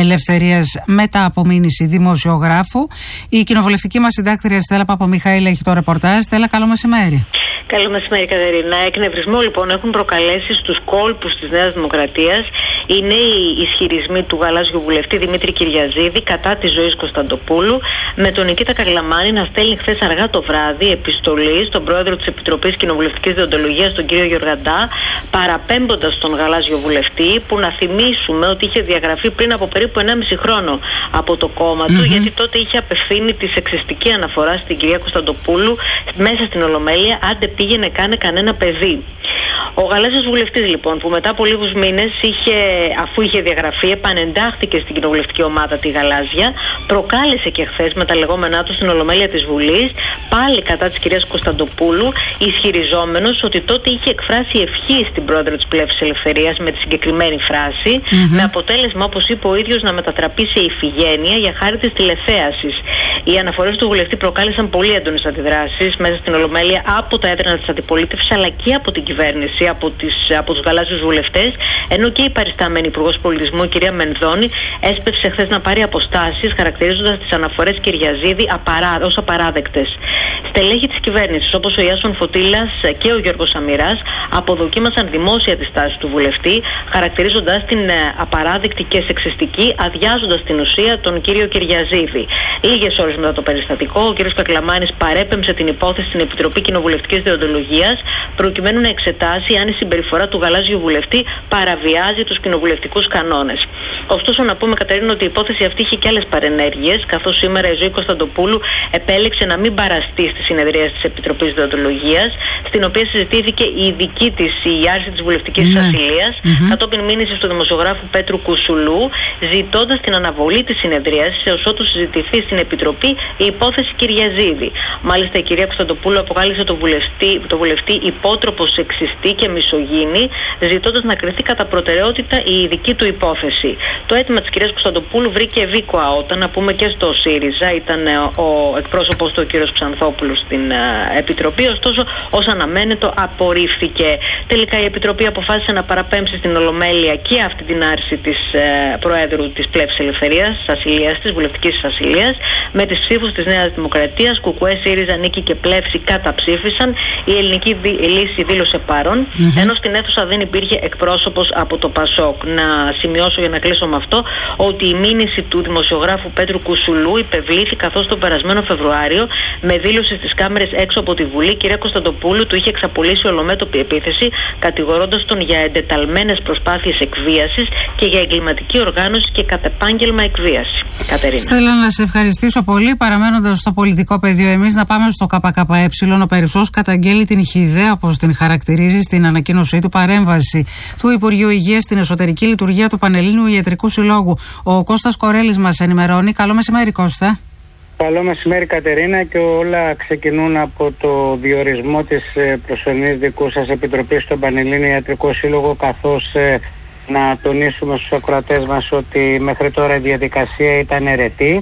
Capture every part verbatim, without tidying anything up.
Ελευθερίας μετά από μήνυση δημοσιογράφου. Η κοινοβουλευτική μας συντάκτρια Στέλλα Παπαμιχαήλ έχει το ρεπορτάζ. Στέλλα, καλό μεσημέρι. Καλό μεσημέρι, Κατερίνα. Εκνευρισμό λοιπόν έχουν προκαλέσει στους κόλπους της Νέας Δημοκρατίας οι νέοι ισχυρισμοί του γαλάζιου βουλευτή Δημήτρη Κυριαζίδη κατά της Ζωής Κωνσταντοπούλου, με τον Νικήτα Καγκλαμάνη να στέλνει χθες αργά το βράδυ επιστολή στον πρόεδρο της Επιτροπής Κοινοβουλευτικής Δεοντολογίας, τον κύριο Γιωργαντά, παραπέμποντας τον γαλάζιο βουλευτή, που να θυμίσουμε ότι είχε διαγραφεί πριν από περίπου ενάμιση χρόνο από το κόμμα του, mm-hmm. γιατί τότε είχε απευθύνει τη σεξιστική αναφορά στην κυρία Κωνσταντοπούλου μέσα στην Ολομέλεια, άντε πήγαινε κάνε κανένα παιδί. Ο γαλάζιος βουλευτής λοιπόν, που μετά από λίγους μήνες είχε, αφού είχε διαγραφεί, επανεντάχθηκε στην κοινοβουλευτική ομάδα τη Γαλάζια, προκάλεσε και χθες με τα λεγόμενά του στην Ολομέλεια της Βουλής, πάλι κατά της κυρίας Κωνσταντοπούλου, ισχυριζόμενος ότι τότε είχε εκφράσει ευχή στην πρόεδρο της Πλεύσης Ελευθερίας με τη συγκεκριμένη φράση, mm-hmm. με αποτέλεσμα, όπως είπε ο ίδιος, να μετατραπεί σε ηφηγένεια για χάρη της τηλεθέασης. Οι αναφορές του βουλευτή προκάλεσαν πολύ έντονες αντιδράσεις μέσα στην Ολομέλεια από τα έδρανα της αντιπολίτευσης, αλλά και από την κυβέρνηση, από, τις, από τους γαλάζιους βουλευτές, ενώ και η παριστάμενη Υπουργός Πολιτισμού, η κυρία Μενδώνη, έσπευσε χθες να πάρει αποστάσεις, χαρακτηρίζοντας τις αναφορές Κυριαζίδη απαρά, ως απαράδεκτες. Στελέχη της κυβέρνησης, όπως ο Ιάσον Φωτήλας και ο Γιώργος Σαμυράς, αποδοκίμασαν δημόσια τη στάση του βουλευτή, χαρακτηρίζοντας την απαράδεκτη και σεξιστική, αδειάζοντας την ουσία τον κύριο Κυριαζίδη. Λίγες ώρες μετά το περιστατικό, ο κ. Καγκλαμάνης παρέπεμψε την υπόθεση στην Επιτροπή Κοινοβουλευτικής Δεοντολογίας, προκειμένου να εξετάσει αν η συμπεριφορά του γαλάζιου βουλευτή παραβιάζει τους κοινοβουλευτικούς κανόνες. Ωστόσο, να πούμε, Κατερίνα, ότι η υπόθεση αυτή είχε και άλλες παρενέργειες, καθώς σήμερα η Ζωή Κωνσταντοπούλου επέλεξε να μην παραστεί στη συνεδρία της Επιτροπής Δεοντολογίας, στην οποία συζητήθηκε η ειδική της, η άρση της βουλευτικής ναι. ασυλίας, mm-hmm. κατόπιν μήνυσης του δημοσιογράφου Πέτρου Κουσουλού, ζητώντας την αναβολή της συνεδρίασης έως ότου συζητηθεί στην Επιτροπή η υπόθεση Κυριαζίδη. Μάλιστα, η κυρία Κωνσταντοπούλου αποκάλυψε το βουλευτή, το βουλευτή υπότροπο σεξιστή και μισογίνη, ζητώντας να κριθεί κατά προτεραιότητα η ειδική του υπόθεση. Το αίτημα της κυρίας Κωνσταντοπούλου βρήκε ευήκοα όταν, να πούμε, και στο ΣΥΡΙΖΑ ήταν ο εκπρόσωπος του, ο κύριος Ξανθόπουλος, στην Επιτροπή, ωστόσο, ως αναμένετο, απορρίφθηκε. Τελικά η Επιτροπή αποφάσισε να παραπέμψει στην Ολομέλεια και αυτή την άρση της ε, Προέδρου της Πλεύσης Ελευθερίας, της ασυλίας, της βουλευτικής ασυλίας, με τις ψήφους της Νέας Δημοκρατίας, Κουκουέ, ΣΥΡΙΖΑ, Νίκη και Πλεύση καταψήφισαν. Η ελληνική δι- λύση δήλωσε παρόν, mm-hmm. ενώ στην αίθουσα δεν υπήρχε εκπρόσωπος από το ΠΑΣΟΚ. Να σημειώσω, για να κλείσω με αυτό, ότι η μήνυση του δημοσιογράφου Πέτρου Κουσουλού υπευλήθη, καθώς τον περασμένο Φεβρουάριο, με δήλωση στις κάμερες έξω από τη Βουλή, η κυρία Κωνσταντοπούλου του είχε εξαπολύσει ολομέτωπη επίθεση, κατηγορώντας τον για εντεταλμένες προσπάθειες εκβίασης και για εγκληματική οργάνωση και κατ' επάγγελμα εκβίαση. Κατερίνα. Στέλλα, να σε ευχαριστήσω πολύ. Παραμένοντας στο πολιτικό πεδίο, εμείς να πάμε στο ΚΚΕ. Ο Περισσός καταγγέλει την χυδαία, όπως την χαρακτηρίζει στην ανακοίνωσή του, παρέμβαση του Υπουργείου Υγείας στην εσωτερική λειτουργία του Πανελλήνιου Ιατρικού Συλλόγου. Ο Κώστας Κορέλης μας ενημερώνει. Καλό μεσημέρι, Κώστα. Καλό μεσημέρι, Κατερίνα, και όλα ξεκινούν από το διορισμό της προσωρινής δικού σας επιτροπής στον Πανελλήνιο Ιατρικό Σύλλογο, καθώς ε, να τονίσουμε στους ακροατές μας ότι μέχρι τώρα η διαδικασία ήταν αιρετή.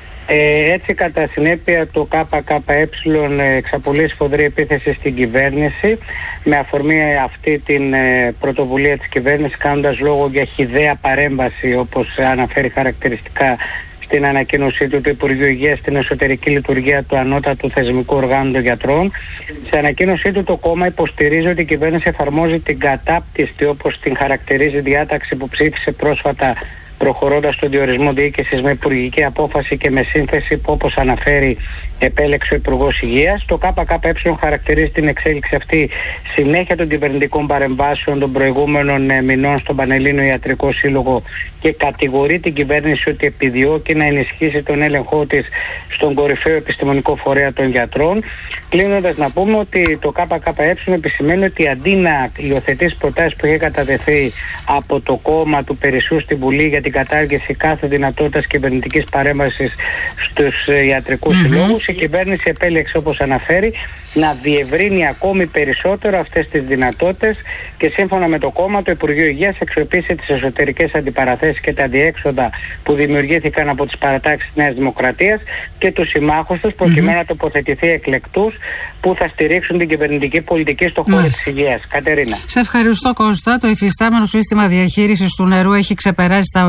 Ε, έτσι, κατά συνέπεια, το ΚΚΕ εξαπολύει σφοδρή επίθεση στην κυβέρνηση με αφορμή αυτή την ε, πρωτοβουλία της κυβέρνησης, κάνοντας λόγο για χυδαία παρέμβαση, όπως αναφέρει χαρακτηριστικά στην ανακοίνωσή του του Υπουργείου Υγείας στην εσωτερική λειτουργία του ανώτατου θεσμικού οργάνου των γιατρών. Σε ανακοίνωσή του, το κόμμα υποστηρίζει ότι η κυβέρνηση εφαρμόζει την κατάπτυστη, όπως την χαρακτηρίζει, διάταξη που ψήφισε πρόσφατα, προχωρώντας στον διορισμό διοίκησης με υπουργική απόφαση και με σύνθεση που, όπως αναφέρει, επέλεξε ο Υπουργός Υγείας. Το ΚΚΕ χαρακτηρίζει την εξέλιξη αυτή συνέχεια των κυβερνητικών παρεμβάσεων των προηγούμενων μηνών στον Πανελλήνιο Ιατρικό Σύλλογο και κατηγορεί την κυβέρνηση ότι επιδιώκει να ενισχύσει τον έλεγχό της στον κορυφαίο επιστημονικό φορέα των γιατρών. Κλείνοντας, να πούμε ότι το ΚΚΕ επισημαίνει ότι αντί να υιοθετήσει προτάσεις που είχε κατατεθεί από το κόμμα του Περισσού στη Βουλή για την κατάργηση κάθε δυνατότητας κυβερνητικής παρέμβασης στους ιατρικούς mm-hmm. συλλόγους, η κυβέρνηση επέλεξε, όπως αναφέρει, να διευρύνει ακόμη περισσότερο αυτές τις δυνατότητες και, σύμφωνα με το κόμμα, το Υπουργείο Υγείας εξοπλίσει τις εσωτερικές αντιπαραθέσεις και τα διέξοδα που δημιουργήθηκαν από τις παρατάξεις της Νέας Δημοκρατίας και τους συμμάχους τους, προκειμένου mm-hmm. να τοποθετηθεί εκλεκτούς που θα στηρίξουν την κυβερνητική πολιτική στον χώρο της υγείας. Κατερίνα. Σε ευχαριστώ, Κώστα. Το υφιστάμενο σύστημα διαχείρισης του νερού έχει ξεπεράσει τα όρια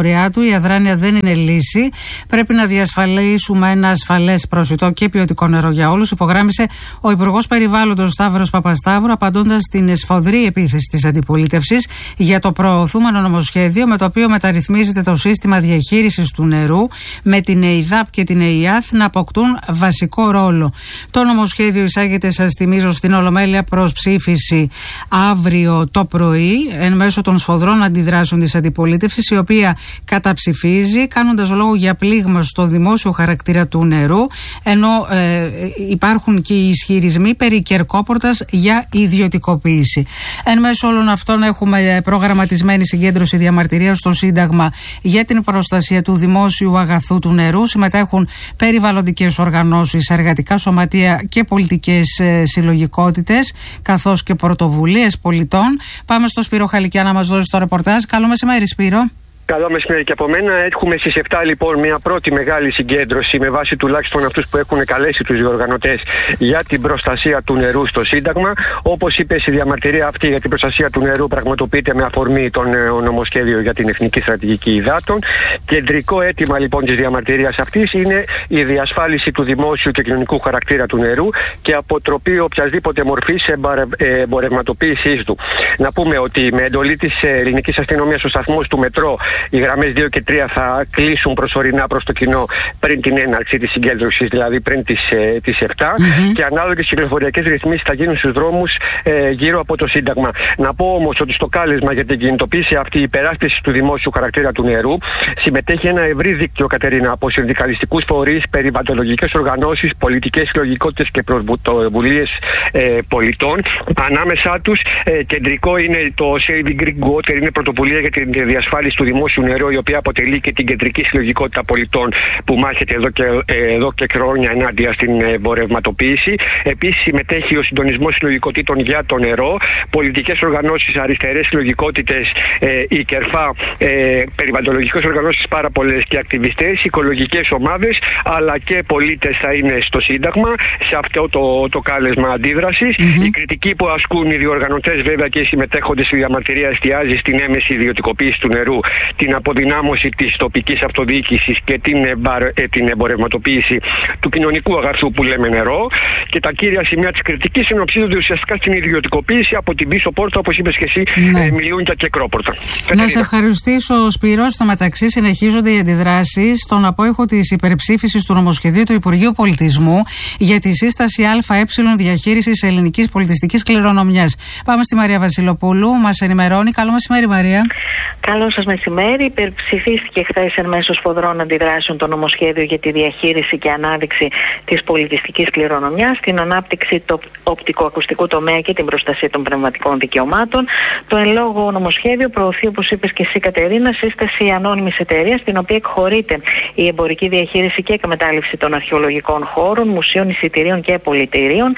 Κυριάτου. Η αδράνεια δεν είναι λύση. Πρέπει να διασφαλίσουμε ένα ασφαλές, προσιτό και ποιοτικό νερό για όλους, υπογράμμισε ο Υπουργός Περιβάλλοντος Σταύρος Παπασταύρου, απαντώντας στην σφοδρή επίθεση της αντιπολίτευσης για το προωθούμενο νομοσχέδιο με το οποίο μεταρρυθμίζεται το σύστημα διαχείρισης του νερού, με την ΕΙΔΑΠ και την ΕΙΑΘ να αποκτούν βασικό ρόλο. Το νομοσχέδιο εισάγεται, σας θυμίζω, στην Ολομέλεια προς ψήφιση αύριο το πρωί, εν μέσω των σφοδρών αντιδράσεων της αντιπολίτευσης, η οποία καταψηφίζει, κάνοντας λόγο για πλήγμα στο δημόσιο χαρακτήρα του νερού, ενώ ε, υπάρχουν και οι ισχυρισμοί περί κερκόπορτας για ιδιωτικοποίηση. Εν μέσω όλων αυτών έχουμε προγραμματισμένη συγκέντρωση διαμαρτυρίας στο Σύνταγμα για την προστασία του δημόσιου αγαθού του νερού. Συμμετέχουν περιβαλλοντικές οργανώσεις, εργατικά σωματεία και πολιτικές ε, συλλογικότητες, καθώς και πρωτοβουλίες πολιτών. Πάμε στο Σπύρο Χαλικιά να μας δώσει το ρεπορτάζ. Καλό μεσημέρι, Σπύρο. Καλό μεσημέρι και από μένα. Έχουμε στις επτά λοιπόν μια πρώτη μεγάλη συγκέντρωση με βάση τουλάχιστον αυτούς που έχουν καλέσει τους διοργανωτές για την προστασία του νερού στο Σύνταγμα. Όπως είπες, η διαμαρτυρία αυτή για την προστασία του νερού πραγματοποιείται με αφορμή το νομοσχέδιο για την Εθνική Στρατηγική Υδάτων. Κεντρικό αίτημα λοιπόν της διαμαρτυρίας αυτής είναι η διασφάλιση του δημόσιου και κοινωνικού χαρακτήρα του νερού και αποτροπή οποιασδήποτε μορφής εμπορευματοποίησης του. Να πούμε ότι με εντολή της ελληνικής αστυνομίας στους σταθμούς του μετρό οι γραμμές δύο και τρία θα κλείσουν προσωρινά προς το κοινό πριν την έναρξη της συγκέντρωσης, δηλαδή πριν τις, ε, τις επτά, mm-hmm. και ανάλογες κυκλοφοριακές ρυθμίσεις θα γίνουν στους δρόμους ε, γύρω από το Σύνταγμα. Να πω όμως ότι στο κάλεσμα για την κινητοποίηση αυτή η υπεράσπιση του δημόσιου χαρακτήρα του νερού συμμετέχει ένα ευρύ δίκτυο, Κατερίνα, από συνδικαλιστικούς φορείς, περιβαλλοντικές οργανώσεις, πολιτικές συλλογικότητες και πρωτοβουλίες ε, πολιτών. Ανάμεσά τους ε, κεντρικό είναι το Saving Greek Water, είναι πρωτοβουλία για τη διασφάλιση του δημόσιου νερό, η οποία αποτελεί και την κεντρική συλλογικότητα πολιτών που μάχεται εδώ και, εδώ και χρόνια ενάντια στην εμπορευματοποίηση. Επίσης συμμετέχει ο συντονισμός συλλογικοτήτων για το νερό, πολιτικές οργανώσεις, αριστερές συλλογικότητες, ε, η ΚΕΡΦΑ, ε, περιβαλλοντικές οργανώσεις πάρα πολλές και ακτιβιστές, οικολογικές ομάδες, αλλά και πολίτες θα είναι στο Σύνταγμα σε αυτό το, το κάλεσμα αντίδρασης. Mm-hmm. Η κριτική που ασκούν οι διοργανωτές βέβαια και οι συμμετέχοντες στη διαμαρτυρία εστιάζει στην έμεση ιδιωτικοποίηση του νερού, την αποδυνάμωση της τοπικής αυτοδιοίκησης και την, εμπαρ, ε, την εμπορευματοποίηση του κοινωνικού αγαθού που λέμε νερό. Και τα κύρια σημεία της κριτικής συνοψίζονται ουσιαστικά στην ιδιωτικοποίηση από την πίσω πόρτα, όπως είπες και εσύ, ναι. ε, μιλούν για κεκρόπορτα. Να σε ευχαριστήσω, Σπύρο. Στο μεταξύ, συνεχίζονται οι αντιδράσεις στον απόϊχο της υπερψήφισης του νομοσχεδίου του Υπουργείου Πολιτισμού για τη σύσταση ΑΕ διαχείρισης ελληνικής πολιτιστικής κληρονομιάς. Πάμε στη Μαρία Βασιλοπούλου, μας ενημερώνει. Καλό μεσημέρι, Μαρία. Καλό σας μεσημέρι. Υπερψηφίστηκε χθες εν μέσω σφοδρών αντιδράσεων το νομοσχέδιο για τη διαχείριση και ανάδειξη της πολιτιστικής κληρονομιάς, την ανάπτυξη του οπτικοακουστικού τομέα και την προστασία των πνευματικών δικαιωμάτων. Το εν λόγω νομοσχέδιο προωθεί, όπως είπες και εσύ, Κατερίνα, σύσταση ανώνυμης εταιρείας, στην οποία εκχωρείται η εμπορική διαχείριση και εκμετάλλευση των αρχαιολογικών χώρων, μουσείων, εισιτηρίων και πολιτηρίων.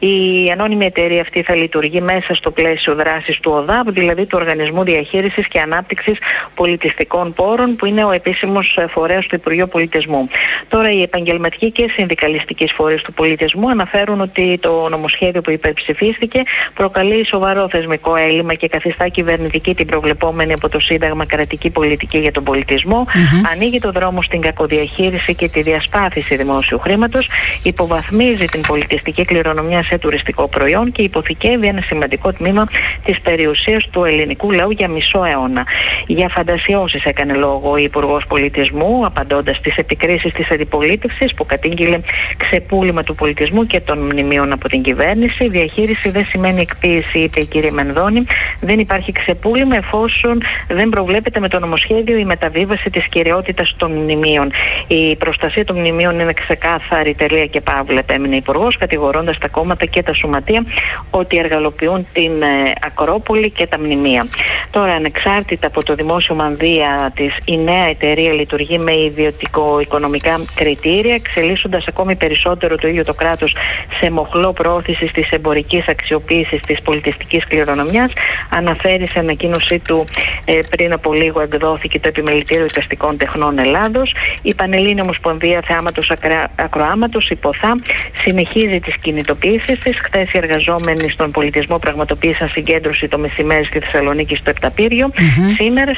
Η ανώνυμη εταιρεία αυτή θα λειτουργεί μέσα στο πλαίσιο δράσης του ΟΔΑΠ, δηλαδή του Οργανισμού Διαχείρισης και Ανάπτυξης Πολιτιστικών Πόρων, που είναι ο επίσημος φορέας του Υπουργείου Πολιτισμού. Τώρα, οι επαγγελματικοί και συνδικαλιστικοί φορείς του πολιτισμού αναφέρουν ότι το νομοσχέδιο που υπερψηφίστηκε προκαλεί σοβαρό θεσμικό έλλειμμα και καθιστά κυβερνητική την προβλεπόμενη από το Σύνταγμα κρατική πολιτική για τον πολιτισμό, mm-hmm. ανοίγει το δρόμο στην κακοδιαχείριση και τη διασπάθηση δημόσιου χρήματος, υποβαθμίζει την πολιτιστική κληρονομιά σε τουριστικό προϊόν και υποθηκεύει ένα σημαντικό τμήμα της περιουσίας του ελληνικού λαού για μισό αιώνα. Για φαντασιώσεις έκανε λόγο ο Υπουργός Πολιτισμού, απαντώντας στις επικρίσεις της αντιπολίτευσης που κατήγγειλε ξεπούλημα του πολιτισμού και των μνημείων από την κυβέρνηση. Διαχείριση δεν σημαίνει εκποίηση, είπε η κυρία Μενδώνη. Δεν υπάρχει ξεπούλημα εφόσον δεν προβλέπεται με το νομοσχέδιο η μεταβίβαση της κυριότητας των μνημείων. Η προστασία των μνημείων είναι ξεκάθαρη, τελεία και παύλα, επέμεινε ο Υπουργός, κατηγορώντας τα κόμματα και τα σωματεία ότι εργαλοποιούν την ε, Ακρόπολη και τα μνημεία. Τώρα, ανεξάρτητα από το δημόσιο μανδύα της, η νέα εταιρεία λειτουργεί με ιδιωτικο-οικονομικά κριτήρια, εξελίσσοντας ακόμη περισσότερο το ίδιο το κράτος σε μοχλό προώθησης της εμπορικής αξιοποίησης της πολιτιστικής κληρονομιάς. Αναφέρει σε ανακοίνωσή του ε, πριν από λίγο εκδόθηκε το Επιμελητήριο Εικαστικών Τεχνών Ελλάδος. Η Πανελλήνια Ομοσπονδία Θεάματος Ακροάματος, η ΠΟΘΑ, συνεχίζει τις κινητοποιήσεις της. Χθες οι εργαζόμενοι στον πολιτισμό πραγματοποίησαν συγκέντρωση το μεσημέρι στη Θεσσαλονίκη στο Επταπύριο. Mm-hmm. Σήμερα στις έξι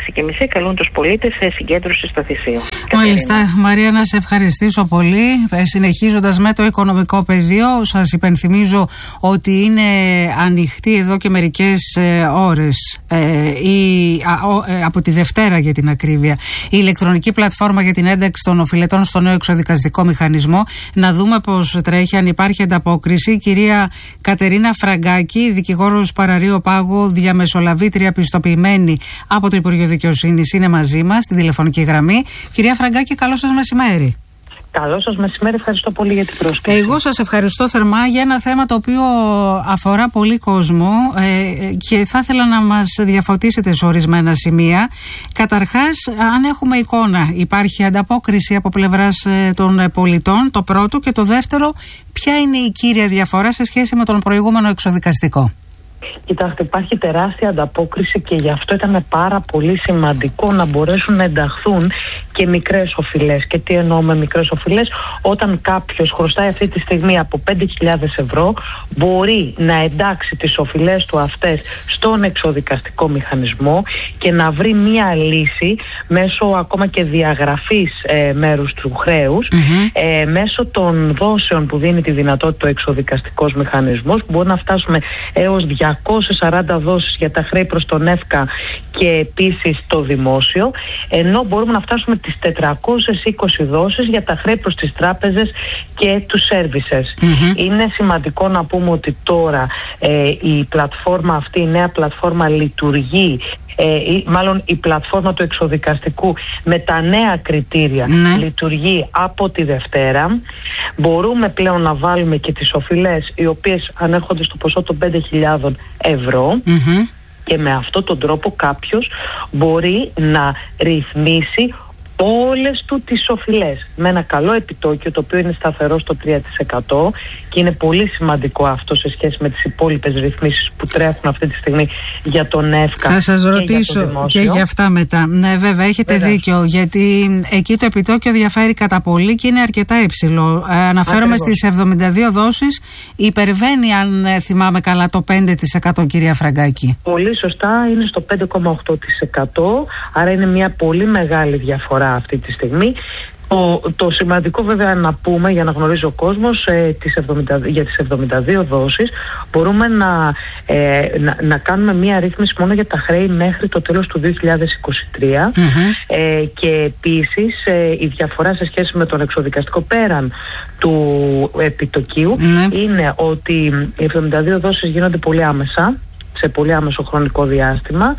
έξι και μισή καλούν τους πολίτες σε συγκέντρωση στο Θησίο. Μάλιστα, Μαρία, να σε ευχαριστήσω πολύ. Συνεχίζοντας με το οικονομικό πεδίο, σας υπενθυμίζω ότι είναι ανοιχτή εδώ και μερικές ε, ώρες ε, η, α, ο, ε, από τη Δευτέρα για την ακρίβεια η ηλεκτρονική πλατφόρμα για την ένταξη των οφειλετών στο νέο εξοδικαστικό μηχανισμό. Να δούμε πώς τρέχει, αν υπάρχει ανταπόκριση. Κυρία Κατερίνα Φραγκάκη, δικηγόρος Παραρείο Πάγου, διαμεσολαβήτρια πιστοποιημένη από το Υπουργείο Δικαιοσύνης, είναι μαζί μας στην τηλεφωνική γραμμή. Κυρία Φραγκάκη, καλό σας μεσημέρι. Καλό σας μεσημέρι, ευχαριστώ πολύ για την πρόσκληση. Εγώ σας ευχαριστώ θερμά για ένα θέμα το οποίο αφορά πολύ κόσμο ε, και θα ήθελα να μας διαφωτίσετε σε ορισμένα σημεία. Καταρχάς, αν έχουμε εικόνα, υπάρχει ανταπόκριση από πλευράς ε, των πολιτών, το πρώτο, και το δεύτερο, ποια είναι η κύρια διαφορά σε σχέση με τον προηγούμενο εξοδικαστικό? Κοιτάξτε, υπάρχει τεράστια ανταπόκριση και γι' αυτό ήταν πάρα πολύ σημαντικό να μπορέσουν να ενταχθούν και μικρές οφειλές. Και τι εννοώ με μικρές οφειλές? Όταν κάποιος χρωστάει αυτή τη στιγμή από πέντε χιλιάδες ευρώ, μπορεί να εντάξει τις οφειλές του αυτές στον εξοδικαστικό μηχανισμό και να βρει μία λύση μέσω ακόμα και διαγραφής ε, μέρους του χρέους, mm-hmm. ε, μέσω των δόσεων που δίνει τη δυνατότητα ο εξοδικαστικός μηχανισμός, που μπορεί να φτάσουμε έως διακόσιες σαράντα δόσεις για τα χρέη προς τον ΕΦΚΑ και επίσης το δημόσιο, ενώ μπορούμε να φτάσουμε τις τετρακόσιες είκοσι δόσεις για τα χρέη προς τις τράπεζες και τους services. Mm-hmm. Είναι σημαντικό να πούμε ότι τώρα ε, η πλατφόρμα αυτή, η νέα πλατφόρμα λειτουργεί, ε, ή, μάλλον η πλατφόρμα του εξοδικαστικού με τα νέα κριτήρια mm-hmm. λειτουργεί από τη Δευτέρα. Μπορούμε πλέον να βάλουμε και τις οφειλές οι οποίες ανέρχονται στο ποσό των πέντε χιλιάδες ευρώ. Mm-hmm. Και με αυτόν τον τρόπο κάποιος μπορεί να ρυθμίσει όλες του τις οφειλές με ένα καλό επιτόκιο, το οποίο είναι σταθερό στο τρία τοις εκατό, και είναι πολύ σημαντικό αυτό σε σχέση με τις υπόλοιπες ρυθμίσεις που τρέχουν αυτή τη στιγμή για τον ΕΦΚΑ. Θα σας ρωτήσω και για, και για αυτά μετά. Ναι, βέβαια, έχετε βέβαια. δίκιο, γιατί εκεί το επιτόκιο διαφέρει κατά πολύ και είναι αρκετά υψηλό. Ε, αναφέρομαι Ακριβώς. στις εβδομήντα δύο δόσεις, υπερβαίνει, αν θυμάμαι καλά, το πέντε τοις εκατό, κυρία Φραγκάκη. Πολύ σωστά, είναι στο πέντε κόμμα οκτώ τοις εκατό, άρα είναι μια πολύ μεγάλη διαφορά αυτή τη στιγμή. Το, το σημαντικό βέβαια να πούμε, για να γνωρίζει ο κόσμος, ε, τις εβδομήντα, για τις εβδομήντα δύο δόσεις μπορούμε να, ε, να, να κάνουμε μία ρύθμιση μόνο για τα χρέη μέχρι το τέλος του δύο χιλιάδες είκοσι τρία. Mm-hmm. ε, και επίσης ε, η διαφορά σε σχέση με τον εξοδικαστικό πέραν του επιτοκίου mm-hmm. είναι ότι οι εβδομήντα δύο δόσεις γίνονται πολύ άμεσα, σε πολύ άμεσο χρονικό διάστημα,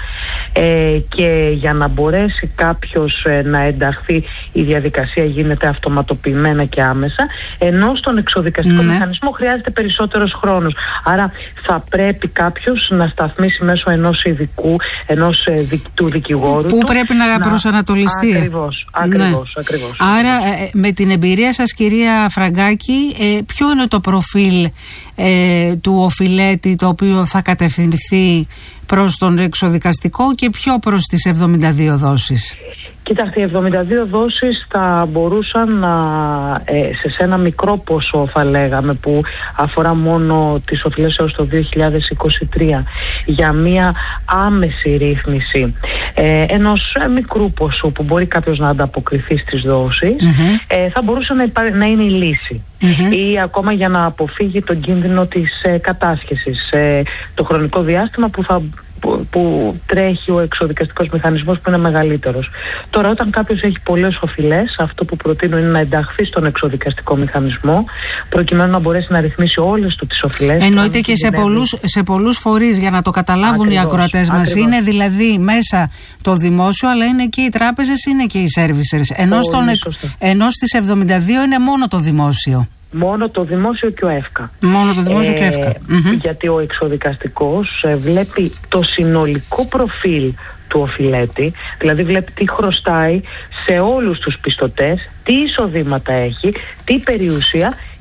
ε, και για να μπορέσει κάποιος ε, να ενταχθεί, η διαδικασία γίνεται αυτοματοποιημένα και άμεσα, ενώ στον εξοδικαστικό ναι. μηχανισμό χρειάζεται περισσότερος χρόνος. Άρα θα πρέπει κάποιος να σταθμίσει μέσω ενός ειδικού, ενός ε, δι, του δικηγόρου που του, πρέπει να, να προσανατολιστεί. Ακριβώς, ακριβώς, ναι. ακριβώς. Άρα ε, με την εμπειρία σας, κυρία Φραγκάκη, ε, ποιο είναι το προφίλ ε, του οφειλέτη το οποίο θα κατευθυνθεί προς τον εξοδικαστικό και ποιο προς τις εβδομήντα δύο δόσεις? Κοιτάξτε, οι εβδομήντα δύο δόσεις θα μπορούσαν να, ε, σε ένα μικρό ποσό θα λέγαμε, που αφορά μόνο τις οφειλές έως το δύο χιλιάδες είκοσι τρία, για μία άμεση ρύθμιση ε, ενός μικρού ποσού που μπορεί κάποιος να ανταποκριθεί στις δόσεις, mm-hmm. ε, θα μπορούσε να, υπά... να είναι η λύση. Mm-hmm. Ή ακόμα για να αποφύγει τον κίνδυνο της ε, κατάσχεσης, ε, το χρονικό διάστημα που θα Που, που τρέχει ο εξοδικαστικός μηχανισμός, που είναι μεγαλύτερος. Τώρα, όταν κάποιος έχει πολλές οφειλές, αυτό που προτείνω είναι να ενταχθεί στον εξοδικαστικό μηχανισμό, προκειμένου να μπορέσει να ρυθμίσει όλες του τις οφειλές. Εννοείται και σε πολλούς, σε πολλούς φορείς, για να το καταλάβουν ακριβώς, οι ακροατές μας. Ακριβώς. Είναι δηλαδή μέσα το δημόσιο, αλλά είναι και οι τράπεζες, είναι και οι servicers. Ενώ, στον, ενώ στις εβδομήντα δύο είναι μόνο το δημόσιο. Μόνο το δημόσιο και ο ΕΦΚΑ. Μόνο το δημόσιο ε, και ΕΦΚΑ. Mm-hmm. Γιατί ο εξοδικαστικός ε, βλέπει το συνολικό προφίλ του οφειλέτη, δηλαδή βλέπει τι χρωστάει σε όλους τους πιστωτές, τι εισοδήματα έχει, τι περιουσία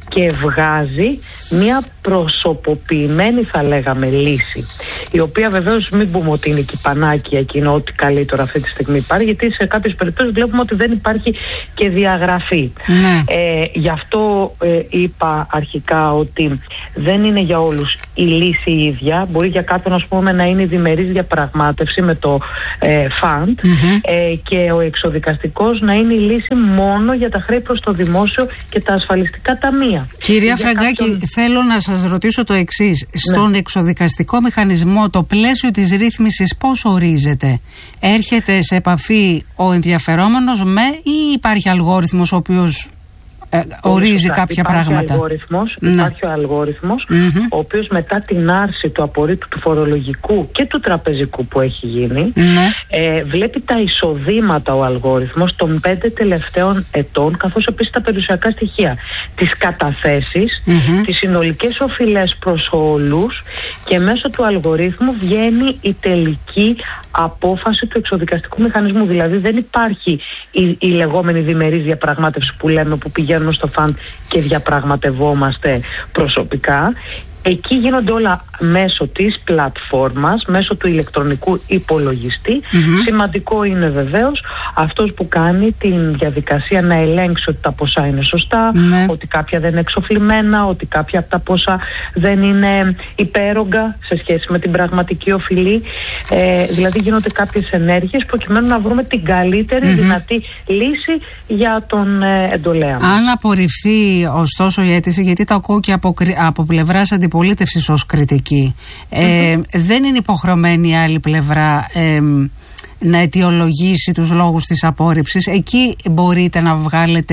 και βγάζει μια προσωποποιημένη, θα λέγαμε, λύση, η οποία βεβαίως μην πούμε ότι είναι κυπανάκια εκείνο ό,τι καλύτερο αυτή τη στιγμή υπάρχει, γιατί σε κάποιες περιπτώσεις βλέπουμε ότι δεν υπάρχει και διαγραφή. Ναι. Ε, γι' αυτό ε, είπα αρχικά ότι δεν είναι για όλους η λύση η ίδια. Μπορεί για κάποιον, ας πούμε, να είναι η διμερής διαπραγμάτευση με το ε, φαντ mm-hmm. ε, και ο εξοδικαστικός να είναι η λύση μόνο για τα χρέη προς το δημόσιο και τα ασφαλιστικά ταμεία. Κυρία Φραγκάκη, κάποιον... θέλω να σας ρωτήσω το εξής. Ναι. Στον εξοδικαστικό μηχανισμό το πλαίσιο της ρύθμισης πώς ορίζεται? Έρχεται σε επαφή ο ενδιαφερόμενος με ή υπάρχει αλγόριθμος ο οποίος Ε, ορίζει σωστά. κάποια υπάρχει πράγματα. Αλγόριθμος, ναι. Υπάρχει ο αλγόριθμος, mm-hmm. ο οποίος μετά την άρση του απορρίτου του φορολογικού και του τραπεζικού που έχει γίνει, mm-hmm. ε, βλέπει τα εισοδήματα ο αλγόριθμος των πέντε τελευταίων ετών, καθώς επίσης τα περιουσιακά στοιχεία, τις καταθέσεις, mm-hmm. τις συνολικές οφειλές προς όλους, και μέσω του αλγορίθμου βγαίνει η τελική απόφαση του εξοδικαστικού μηχανισμού. Δηλαδή δεν υπάρχει η, η λεγόμενη διμερής διαπραγμάτευση που λέμε, που πηγαίνουμε στο φαντ και διαπραγματευόμαστε προσωπικά. Εκεί γίνονται όλα μέσω της πλατφόρμας, μέσω του ηλεκτρονικού υπολογιστή. Mm-hmm. Σημαντικό είναι βεβαίως αυτός που κάνει την διαδικασία να ελέγξει ότι τα ποσά είναι σωστά, mm-hmm. ότι κάποια δεν είναι εξοφλημένα, ότι κάποια από τα ποσά δεν είναι υπέρογκα σε σχέση με την πραγματική οφειλή. Ε, δηλαδή γίνονται κάποιες ενέργειες προκειμένου να βρούμε την καλύτερη mm-hmm. δυνατή λύση για τον ε, εντολέα. Αν απορριφθεί ωστόσο η αίτηση, γιατί το ακούω και από, από πλευράς αντιπολίτευσης ως κριτική, ε, mm-hmm. δεν είναι υποχρεωμένη η άλλη πλευρά ε, να αιτιολογήσει τους λόγους της απόρριψης. Εκεί μπορείτε να βγάλετε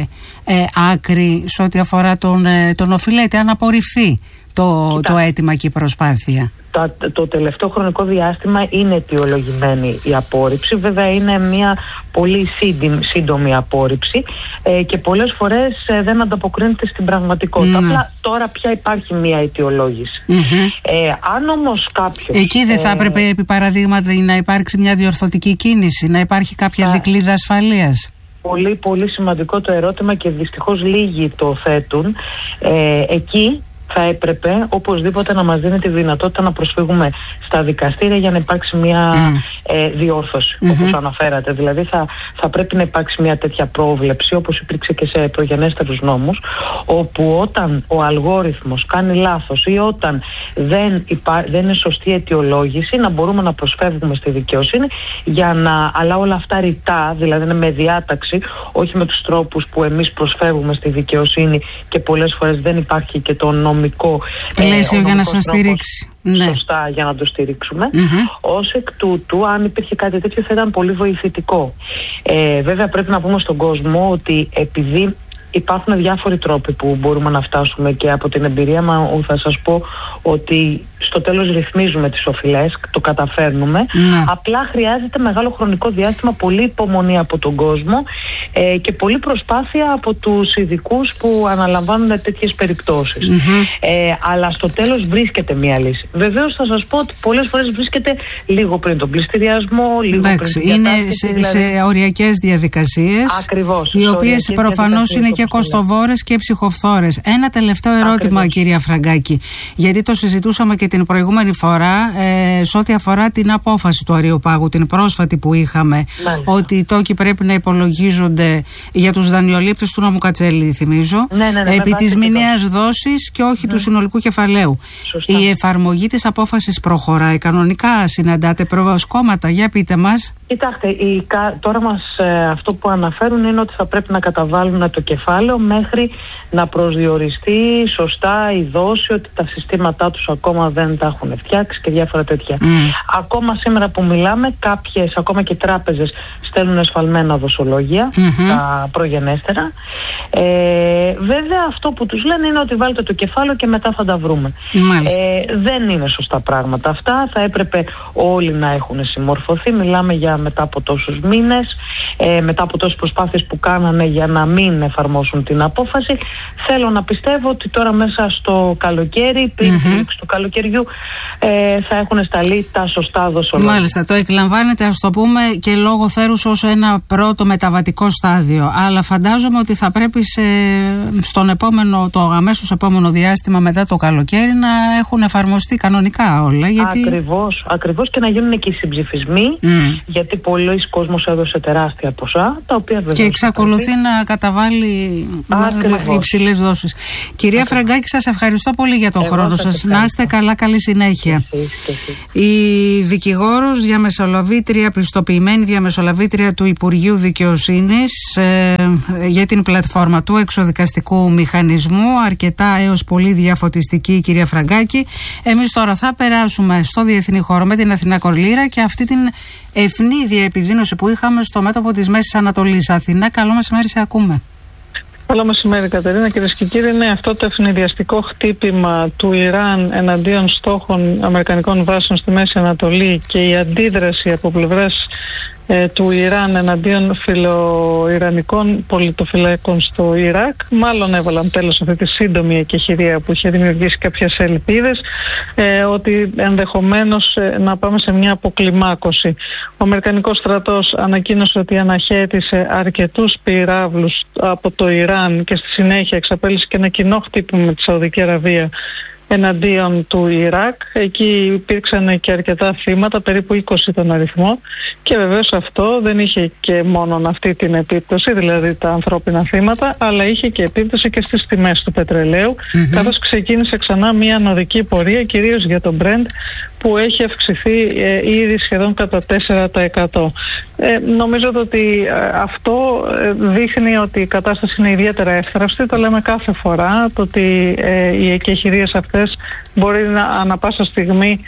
ε, άκρη σε ό,τι αφορά τον, ε, τον οφειλέτη, αν απορριφθεί το, το αίτημα και η προσπάθεια. Το τελευταίο χρονικό διάστημα είναι αιτιολογημένη η απόρριψη. Βέβαια είναι μια πολύ σύντομη απόρριψη ε, και πολλές φορές ε, δεν ανταποκρίνεται στην πραγματικότητα. Mm. Απλά τώρα πια υπάρχει μια αιτιολόγηση. Mm-hmm. Ε, αν όμως κάποιος... Εκεί δεν θα έπρεπε επί παραδείγματι να υπάρξει μια διορθωτική κίνηση, να υπάρχει κάποια δικλείδα ασφαλείας? Πολύ πολύ σημαντικό το ερώτημα και δυστυχώς λίγοι το θέτουν. Ε, εκεί θα έπρεπε οπωσδήποτε να μας δίνει τη δυνατότητα να προσφύγουμε στα δικαστήρια για να υπάρξει μια mm. ε, διόρθωση, mm-hmm. όπως αναφέρατε. Δηλαδή θα, θα πρέπει να υπάρξει μια τέτοια πρόβλεψη, όπως υπήρξε και σε προγενέστερους νόμους, όπου όταν ο αλγόριθμος κάνει λάθος ή όταν δεν, υπά, δεν είναι σωστή αιτιολόγηση, να μπορούμε να προσφεύγουμε στη δικαιοσύνη για να, αλλά όλα αυτά ρητά, δηλαδή με διάταξη, όχι με τους τρόπους που εμείς προσφεύγουμε στη δικαιοσύνη και πολλές φορές δεν υπάρχει και το νομικό πλαίσιο ε, για να σας στηρίξει. Σωστά, ναι. για να το στηρίξουμε. Mm-hmm. Ως εκ τούτου, αν υπήρχε κάτι τέτοιο, θα ήταν πολύ βοηθητικό. Ε, βέβαια, πρέπει να πούμε στον κόσμο ότι επειδή υπάρχουν διάφοροι τρόποι που μπορούμε να φτάσουμε, και από την εμπειρία μου θα σας πω ότι στο τέλος ρυθμίζουμε τις οφειλές, το καταφέρνουμε. Ναι. Απλά χρειάζεται μεγάλο χρονικό διάστημα, πολλή υπομονή από τον κόσμο ε, και πολλή προσπάθεια από τους ειδικούς που αναλαμβάνουν τέτοιες περιπτώσεις. Mm-hmm. Ε, αλλά στο τέλος βρίσκεται μια λύση. Βεβαίως θα σας πω ότι πολλές φορές βρίσκεται λίγο πριν τον πληστηριασμό, λίγο Εντάξει, πριν την είναι σε, δηλαδή... σε οριακές διαδικασίες. Ακριβώς. Οι οποίες προφανώς είναι και κοστοβόρες και ψυχοφθόρες. Ένα τελευταίο ερώτημα, Ακριβώς. κυρία Φραγκάκη, γιατί το συζητούσαμε και την προηγούμενη φορά ε, σε ό,τι αφορά την απόφαση του Αριοπάγου, την πρόσφατη που είχαμε, Μάλιστα. ότι οι τόκοι πρέπει να υπολογίζονται για τους δανειολήπτες του νόμου Κατσέλη, θυμίζω, ναι, ναι, ναι, επί της μηνιαίας δόσης και όχι ναι. του συνολικού κεφαλαίου. Σωστά. Η εφαρμογή της απόφασης προχωράει κανονικά? Συναντάτε προσκόμματα? Για πείτε μας. Κοιτάξτε, η, τώρα μας ε, αυτό που αναφέρουν είναι ότι θα πρέπει να καταβάλουν το κεφάλαιο μέχρι να προσδιοριστεί σωστά η δόση, ότι τα συστήματά τους ακόμα δεν τα έχουν φτιάξει και διάφορα τέτοια. Mm. Ακόμα σήμερα που μιλάμε, κάποιες, ακόμα και τράπεζες στέλνουν εσφαλμένα δοσολόγια, mm-hmm. τα προγενέστερα. Ε, βέβαια αυτό που τους λένε είναι ότι βάλτε το κεφάλαιο και μετά θα τα βρούμε. Ε, δεν είναι σωστά πράγματα αυτά. Θα έπρεπε όλοι να έχουν συμμορφωθεί. Μιλάμε για πια μετά από τόσους μήνες, ε, μετά από τόσες προσπάθειες που κάνανε για να μην εφαρμόσουν την απόφαση. Θέλω να πιστεύω ότι τώρα μέσα στο καλοκαίρι, πριν mm-hmm. τη λήξη του καλοκαιριού, ε, θα έχουν σταλεί τα σωστά δοσολόγια. Μάλιστα, το εκλαμβάνεται, ας το πούμε, και λόγω θέρους ως ένα πρώτο μεταβατικό στάδιο. Αλλά φαντάζομαι ότι θα πρέπει σε, στον επόμενο, το αμέσως επόμενο διάστημα μετά το καλοκαίρι να έχουν εφαρμοστεί κανονικά όλα. Γιατί... Ακριβώς, ακριβώς, και να γίνουν και οι συμψηφισμοί, mm. γιατί πολλοί κόσμος έδωσε τεράστια ποσά, τα οποία βέβαια. Και εξακολουθεί να καταβάλει υψηλές δόσεις. Κυρία Ακριβώς. Φραγκάκη, σας ευχαριστώ πολύ για τον Εγώ χρόνο σας. Να είστε καλά, καλή συνέχεια. Εσείς, εσείς. Η δικηγόρος, διαμεσολαβήτρια, πιστοποιημένη διαμεσολαβήτρια του Υπουργείου Δικαιοσύνης ε, για την πλατφόρμα του εξοδικαστικού μηχανισμού, αρκετά έως πολύ διαφωτιστική η κυρία Φραγκάκη. Εμείς τώρα θα περάσουμε στο διεθνή χώρο με την Αθηνά Κορλήρα και αυτή την ευνίδια επιδείνωση που είχαμε στο μέτωπο της Μέσης Ανατολής. Αθηνά, καλό μεσημέρι, σε ακούμε. Καλό μεσημέρι, Κατερίνα. Κυρίες και κύριοι, είναι αυτό το ευνηδιαστικό χτύπημα του Ιράν εναντίον στόχων αμερικανικών βάσεων στη Μέση Ανατολή και η αντίδραση από πλευράς ε, του Ιράν εναντίον φιλοϊρανικών πολιτοφυλακών στο Ιράκ μάλλον έβαλαν τέλος αυτή τη σύντομη εκεχηρία που είχε δημιουργήσει κάποιες ελπίδες ε, ότι ενδεχομένως ε, να πάμε σε μια αποκλιμάκωση. Ο Αμερικανικός στρατός ανακοίνωσε ότι αναχέτησε αρκετούς πυράβλους από το Ιράν και στη συνέχεια εξαπέλυσε και ένα κοινό χτύπημα με τη Σαουδική Αραβία εναντίον του Ιράκ. Εκεί υπήρξαν και αρκετά θύματα, περίπου είκοσι τον αριθμό, και βεβαίως αυτό δεν είχε και μόνο αυτή την επίπτωση, δηλαδή τα ανθρώπινα θύματα, αλλά είχε και επίπτωση και στις τιμές του πετρελαίου, mm-hmm. καθώς ξεκίνησε ξανά μια ανωδική πορεία, κυρίως για τον Brent, που έχει αυξηθεί ε, ήδη σχεδόν κατά τέσσερα τοις εκατό. Ε, νομίζω ότι ε, αυτό ε, δείχνει ότι η κατάσταση είναι ιδιαίτερα εύθραυστη. Το λέμε κάθε φορά, το ότι ε, οι εκεχηρίες αυτές μπορεί να ανα πάσα στιγμή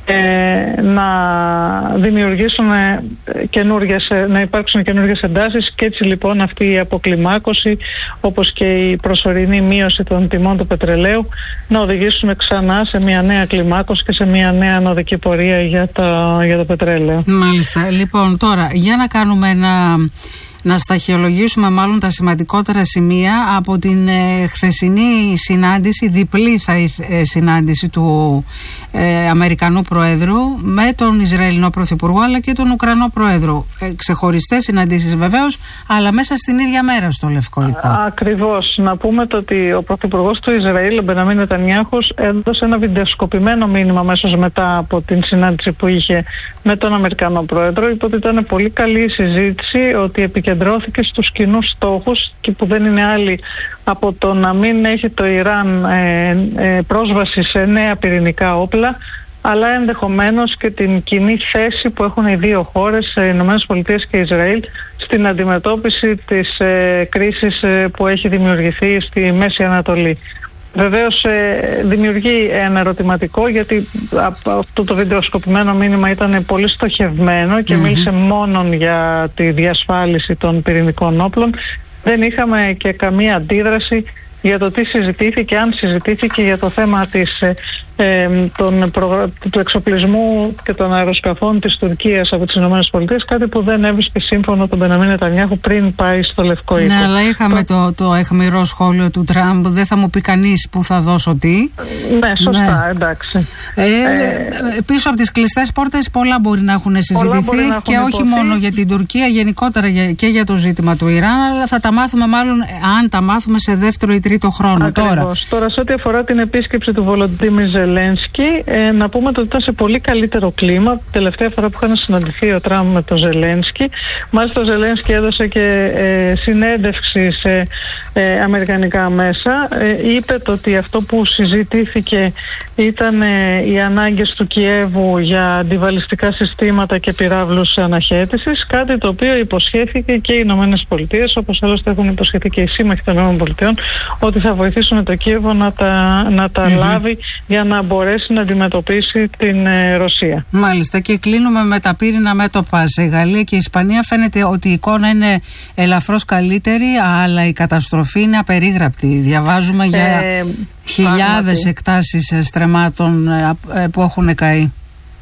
ε, να δημιουργήσουν ε, καινούργιες, ε, να υπάρξουν καινούργιες εντάσεις, και έτσι λοιπόν αυτή η αποκλιμάκωση, όπως και η προσωρινή μείωση των τιμών του πετρελαίου, να οδηγήσουν ξανά σε μια νέα κλιμάκωση και σε μια νέα ανωδική πορεία για το, για το πετρέλαιο. Μάλιστα. Λοιπόν, τώρα για να κάνουμε ένα... να σταχυολογήσουμε μάλλον τα σημαντικότερα σημεία από την ε, χθεσινή συνάντηση, διπλή θα ε, συνάντηση του ε, Αμερικανού Προέδρου με τον Ισραηλινό Πρωθυπουργό αλλά και τον Ουκρανό Πρόεδρο. Ε, ξεχωριστές συναντήσεις βεβαίως, αλλά μέσα στην ίδια μέρα στο Λευκό Οίκο. Ακριβώς. Να πούμε το ότι ο Πρωθυπουργός του Ισραήλ, ο Μπενιαμίν Νετανιάχου, έδωσε ένα βιντεοσκοπημένο μήνυμα αμέσως μετά από την συνάντηση που είχε με τον Αμερικανό Πρόεδρο. Είπε ότι ήταν πολύ καλή η συζήτηση, ότι επικεντρώθηκε στους κοινούς στόχους και που δεν είναι άλλοι από το να μην έχει το Ιράν ε, ε, πρόσβαση σε νέα πυρηνικά όπλα, αλλά ενδεχομένως και την κοινή θέση που έχουν οι δύο χώρες, οι ΗΠΑ και Ισραήλ, στην αντιμετώπιση της ε, κρίσης ε, που έχει δημιουργηθεί στη Μέση Ανατολή. Βεβαίως ε, δημιουργεί ένα ερωτηματικό, γιατί αυτό το βιντεοσκοπημένο μήνυμα ήταν πολύ στοχευμένο και mm-hmm. μίλησε μόνον για τη διασφάλιση των πυρηνικών όπλων. Δεν είχαμε και καμία αντίδραση για το τι συζητήθηκε, αν συζητήθηκε για το θέμα της, ε, τον προ... του εξοπλισμού και των αεροσκαφών της Τουρκίας από τις ΗΠΑ, κάτι που δεν έβρισκε σύμφωνο τον Μπενιαμίν Νετανιάχου πριν πάει στο Λευκό Οίκο. Ναι, αλλά είχαμε το, το αιχμηρό σχόλιο του Τραμπ, δεν θα μου πει κανείς που θα δώσω τι. Ναι, σωστά, ναι. Εντάξει. Ε, ε, πίσω από τις κλειστές πόρτες πολλά μπορεί να έχουν συζητηθεί να και όχι υποθεί. μόνο για την Τουρκία, γενικότερα για, και για το ζήτημα του Ιράν, αλλά θα τα μάθουμε μάλλον, αν τα μάθουμε, σε δεύτερο ή τρίτο χρόνο. Ακριβώς. Τώρα. Τώρα, σε ό,τι αφορά την επίσκεψη του Βολοντίμιρ Ζελένσκι, ε, να πούμε ότι ήταν σε πολύ καλύτερο κλίμα. Την τελευταία φορά που είχαν συναντηθεί ο Τραμπ με τον Ζελένσκι, μάλιστα ο Ζελένσκι έδωσε και ε, συνέντευξη σε ε, αμερικανικά μέσα. Ε, είπε το ότι αυτό που συζητήθηκε ήταν ε, οι ανάγκες του Κιέβου για αντιβαλιστικά συστήματα και πυράβλους αναχέτησης, κάτι το οποίο υποσχέθηκε και οι Ηνωμένες Πολιτείες, όπως άλλωστε έχουν υποσχεθεί και οι σύμμαχοι των Ηνωμένων Πολιτειών, ότι θα βοηθήσουν το Κίεβο να τα, να τα mm-hmm. λάβει για να μπορέσει να αντιμετωπίσει την ε, Ρωσία. Μάλιστα, και κλείνουμε με τα πύρινα μέτωπα σε Γαλλία και Ισπανία. Φαίνεται ότι η εικόνα είναι ελαφρώς καλύτερη, αλλά η καταστροφή είναι απερίγραπτη. Διαβάζουμε για ε, χιλιάδες πράγματι. εκτάσεις στρεμμάτων ε, που έχουν καεί.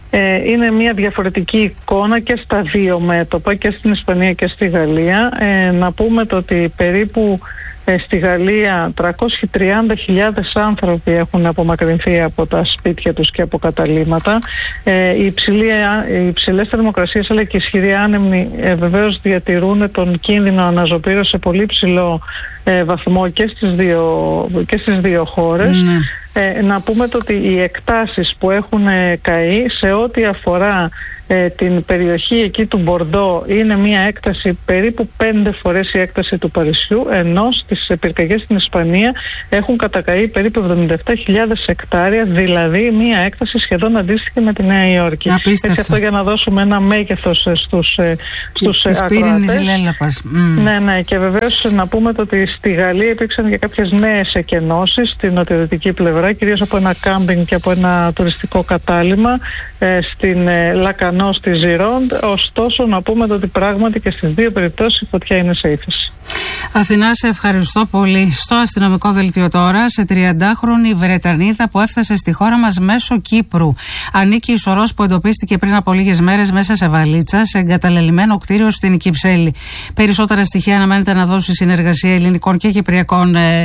Ε, είναι μια διαφορετική εικόνα και στα δύο μέτωπα, και στην Ισπανία και στη Γαλλία. Ε, να πούμε το ότι περίπου ε, στη Γαλλία τριακόσιες τριάντα χιλιάδες άνθρωποι έχουν απομακρυνθεί από τα σπίτια τους και από καταλύματα. Ε, οι, υψηλοί, οι υψηλές θερμοκρασίες αλλά και οι ισχυροί άνεμοι ε, βεβαίως διατηρούν τον κίνδυνο αναζωπήρωση σε πολύ ψηλό ε, βαθμό και στις δύο, και στις δύο χώρες. Ναι. Ε, να πούμε το ότι οι εκτάσεις που έχουν ε, καεί σε ό,τι αφορά ε, την περιοχή εκεί του Μπορντό είναι μια έκταση περίπου πέντε φορές η έκταση του Παρισιού, ενώ στις πυρκαγιές στην Ισπανία έχουν κατακαεί περίπου εβδομήντα επτά χιλιάδες εκτάρια, δηλαδή μια έκταση σχεδόν αντίστοιχη με τη Νέα Υόρκη. Απίστευτο. Έτσι, αυτό για να δώσουμε ένα μέγεθος στους, στους ακροατές. Mm. Ναι, ναι, και βεβαίως να πούμε το ότι στη Γαλλία υπήρξαν και κάποιες νέες εκενώσεις στην νοτιοδυτική πλευρά, κυρίως από ένα κάμπινγκ και από ένα τουριστικό κατάλημα ε, στην ε, Λακανό στη Ζιρόντ. Ωστόσο να πούμε το ότι πράγματι και στις δύο περιπτώσεις η φωτιά είναι σε ύφεση. Αθηνά, σε ευχαριστώ πολύ. Στο αστυνομικό δελτίο τώρα, σε τριαντάχρονη Βρετανίδα που έφτασε στη χώρα μας μέσω Κύπρου. Ανήκει η σωρός που εντοπίστηκε πριν από λίγες μέρες μέσα σε βαλίτσα σε εγκαταλελειμμένο κτίριο στην Κυψέλη. Περισσότερα στοιχεία αναμένεται να δώσει συνεργασία ελληνικών και κυπριακών ε, ε,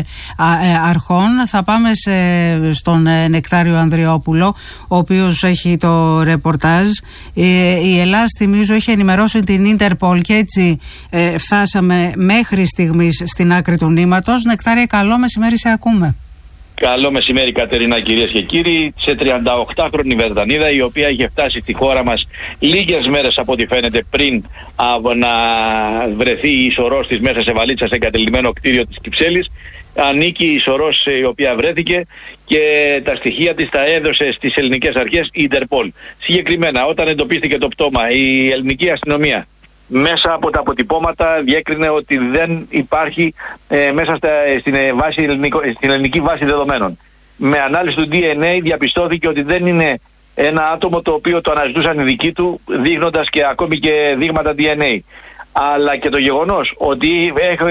αρχών. Θα πάμε σε, στον ε, Νεκτάριο Ανδριόπουλο, ο οποίος έχει το ρεπορτάζ. Ε, η Ελλάδα, θυμίζω, έχει ενημερώσει την Ίντερπολ και έτσι ε, φτάσαμε μέχρι στιγμής στην άκρη του νήματος. Νεκτάρια, καλό μεσημέρι, σε ακούμε. Καλό μεσημέρι, Κατερίνα, κυρίες και κύριοι. Σε τριανταοκτάχρονη Βρετανίδα, η οποία είχε φτάσει στη χώρα μας λίγες μέρες από ό,τι φαίνεται πριν από να βρεθεί η σωρός της μέσα σε βαλίτσα σε εγκατελειμμένο κτίριο της Κυψέλης, ανήκει η σωρός η οποία βρέθηκε και τα στοιχεία της τα έδωσε στις ελληνικές αρχές η Ιντερπολ. Συγκεκριμένα, όταν εντοπίστηκε το πτώμα, η ελληνική αστυνομία μέσα από τα αποτυπώματα διέκρινε ότι δεν υπάρχει ε, μέσα στα, στην, βάση, ελληνικό, στην ελληνική βάση δεδομένων. Με ανάλυση του ντι εν έι διαπιστώθηκε ότι δεν είναι ένα άτομο το οποίο το αναζητούσαν οι δικοί του, δείχνοντας και ακόμη και δείγματα ντι εν έι. Αλλά και το γεγονός ότι